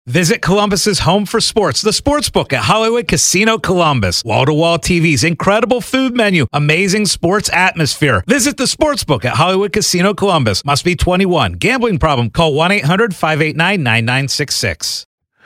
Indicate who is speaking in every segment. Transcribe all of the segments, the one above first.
Speaker 1: Visit Columbus's home for sports, the Sportsbook at Hollywood Casino Columbus. Wall-to-wall TVs, incredible food menu, amazing sports atmosphere. Visit the Sportsbook at Hollywood Casino Columbus. Must be 21. Gambling problem? Call 1-800-589-9966.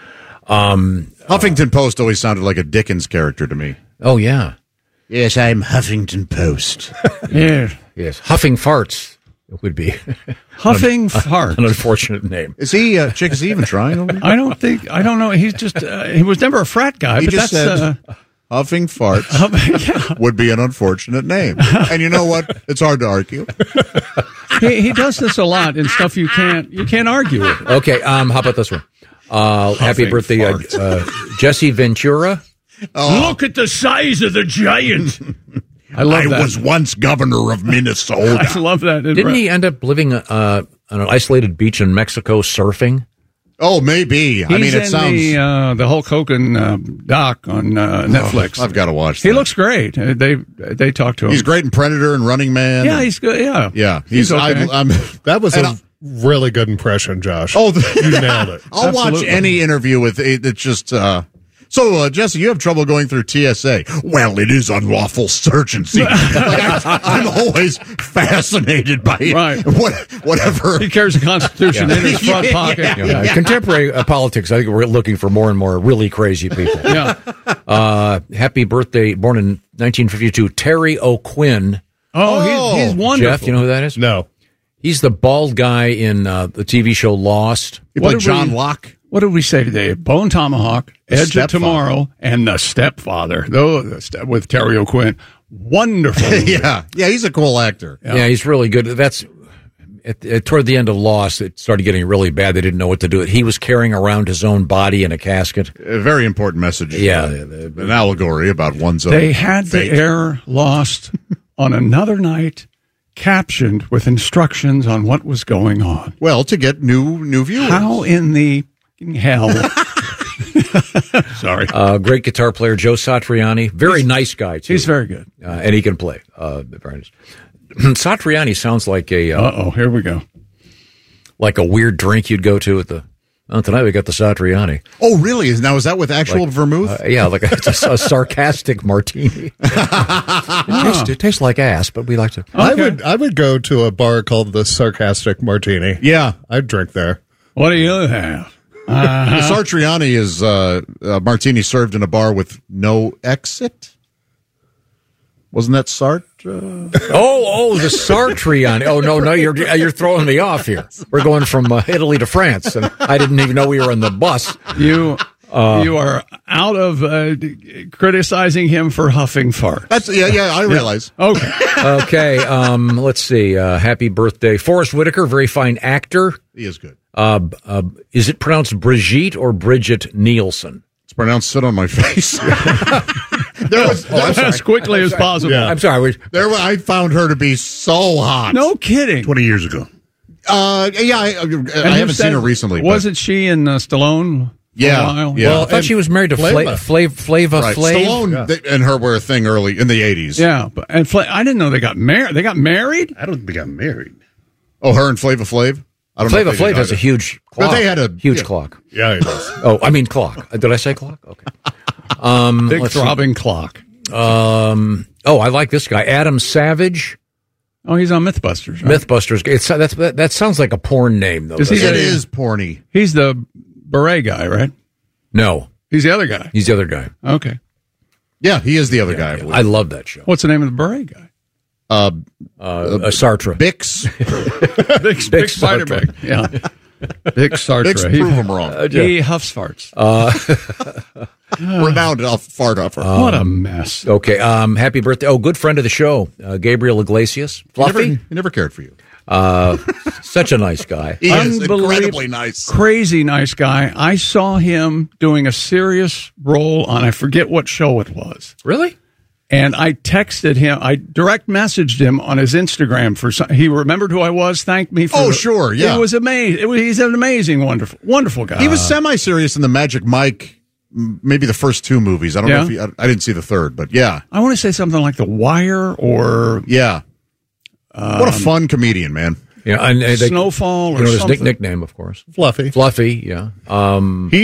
Speaker 2: Huffington Post always sounded like a Dickens character to me.
Speaker 3: Oh, yeah.
Speaker 2: Yes, I'm Huffington Post.
Speaker 3: Yes. Huffing Farts. It would be
Speaker 4: Huffing Fart.
Speaker 3: An unfortunate name.
Speaker 2: Is he, Chick, is he even trying over there?
Speaker 4: I don't know. He's just, he was never a frat guy,
Speaker 2: He
Speaker 4: but
Speaker 2: just
Speaker 4: that's,
Speaker 2: said, Huffing Farts
Speaker 4: yeah.
Speaker 2: would be an unfortunate name. And you know what? It's hard to argue.
Speaker 4: He does this a lot in stuff you can't argue with.
Speaker 3: Okay, how about this one? Happy birthday, Jesse Ventura.
Speaker 4: Look at the size of the giant. I
Speaker 2: was once governor of Minnesota.
Speaker 4: I love that.
Speaker 3: Didn't he end up living on an isolated beach in Mexico surfing?
Speaker 2: Oh, maybe. I mean, it sounds.
Speaker 4: The Hulk Hogan doc on Netflix.
Speaker 2: I've got to watch that.
Speaker 4: He looks great. They talk to him.
Speaker 2: He's great in Predator and Running Man.
Speaker 4: Yeah, he's good. Yeah.
Speaker 2: Yeah.
Speaker 4: He's okay.
Speaker 5: That was a really good impression, Josh.
Speaker 2: Oh,
Speaker 5: you nailed it.
Speaker 2: I'll watch any interview with it. It's just. So, Jesse, you have trouble going through TSA. Well, it is unlawful search and seizure. I'm always fascinated by whatever.
Speaker 4: He carries the Constitution in his front pocket.
Speaker 3: Yeah. Contemporary politics, I think we're looking for more and more really crazy people.
Speaker 4: Yeah.
Speaker 3: Happy birthday, born in 1952, Terry O'Quinn.
Speaker 4: Oh, he's wonderful.
Speaker 3: Jeff, you know who that is?
Speaker 5: No.
Speaker 3: He's the bald guy in the TV show Lost.
Speaker 2: He played John Locke.
Speaker 4: What did we say today? Bone Tomahawk, Edge of Tomorrow, and The Stepfather. With Terry O'Quinn. Wonderful.
Speaker 2: Yeah, he's a cool actor.
Speaker 3: Yeah, he's really good. That's toward the end of Lost, it started getting really bad. They didn't know what to do. He was carrying around his own body in a casket.
Speaker 2: A very important message.
Speaker 3: Yeah.
Speaker 2: An allegory about one's own
Speaker 4: They had
Speaker 2: fate.
Speaker 4: to air Lost on another night, captioned with instructions on what was going on.
Speaker 2: Well, to get new viewers.
Speaker 4: How in the hell? Sorry.
Speaker 3: Great guitar player, Joe Satriani. Very nice guy, too.
Speaker 4: He's very good.
Speaker 3: And he can play. Very nice. Satriani sounds like a...
Speaker 4: here we go.
Speaker 3: Like a weird drink you'd go to at the... Oh, tonight we got the Satriani.
Speaker 2: Oh, really? Is that with actual vermouth?
Speaker 3: Yeah, like a sarcastic martini. It tastes like ass, but we like to...
Speaker 5: Okay. I would go to a bar called the Sarcastic Martini.
Speaker 2: Yeah.
Speaker 5: I'd drink there.
Speaker 4: What do you have?
Speaker 2: The Sartriani is martini served in a bar with no exit. Wasn't that Sart?
Speaker 3: The Sartriani. Oh, no, you're throwing me off here. We're going from Italy to France, and I didn't even know we were on the bus.
Speaker 4: You are out of criticizing him for huffing farts.
Speaker 2: That's I realize.
Speaker 4: Okay.
Speaker 3: Okay, let's see. Happy birthday. Forrest Whitaker, very fine actor.
Speaker 2: He is good.
Speaker 3: Is it pronounced Brigitte or Bridget Nielsen?
Speaker 2: It's pronounced sit on my face.
Speaker 4: As quickly as possible.
Speaker 5: Yeah.
Speaker 3: I'm sorry.
Speaker 2: I found her to be so hot.
Speaker 4: No kidding.
Speaker 2: 20 years ago. I haven't seen her recently.
Speaker 4: Wasn't she in Stallone?
Speaker 2: Yeah.
Speaker 3: Well, I thought she was married to Flava Flav.
Speaker 2: Right. Stallone and her were a thing early in the 80s.
Speaker 4: Yeah, I didn't know they got married. They got married?
Speaker 5: I don't think they got married.
Speaker 2: Oh, her and Flava Flav? I don't know.
Speaker 3: Flava Flav has a huge clock.
Speaker 2: But they had a
Speaker 3: huge clock.
Speaker 5: Yeah, it does.
Speaker 3: Oh, I mean clock. Did I say clock? Okay.
Speaker 4: Big throbbing clock.
Speaker 3: I like this guy, Adam Savage.
Speaker 4: Oh, he's on MythBusters, right?
Speaker 3: MythBusters. That sounds like a porn name, though.
Speaker 2: It is porny.
Speaker 4: He's the beret guy, right?
Speaker 3: No.
Speaker 4: He's the other guy.
Speaker 3: He's the other guy.
Speaker 4: Okay.
Speaker 2: Yeah, he is the other guy.
Speaker 3: I love that show.
Speaker 4: What's the name of the beret guy?
Speaker 3: Sartre.
Speaker 2: Bix.
Speaker 4: Bix Spider-Man. Yeah. Bix Sartre.
Speaker 2: Bix, prove him wrong.
Speaker 4: He huffs farts.
Speaker 2: Renowned fart huffer.
Speaker 4: What a mess.
Speaker 3: Okay. Happy birthday. Oh, good friend of the show, Gabriel Iglesias. Fluffy.
Speaker 2: He never cared for you.
Speaker 3: Such a nice guy.
Speaker 2: He is incredibly nice.
Speaker 4: Crazy nice guy. I saw him doing a serious role on, I forget what show it was.
Speaker 3: Really?
Speaker 4: And I texted him. I direct messaged him on his Instagram for some. He remembered who I was. Thanked me for.
Speaker 2: Oh, sure, yeah.
Speaker 4: It was amazing. He's an amazing, wonderful guy.
Speaker 2: He was semi-serious in the Magic Mike, maybe the first two movies. I don't know if I didn't see the third, but yeah.
Speaker 4: I want to say something like The Wire or
Speaker 2: what a fun comedian, man.
Speaker 3: Yeah, and
Speaker 4: Snowfall or
Speaker 3: his
Speaker 4: something.
Speaker 3: nickname, of course.
Speaker 5: Fluffy.
Speaker 3: Fluffy, yeah.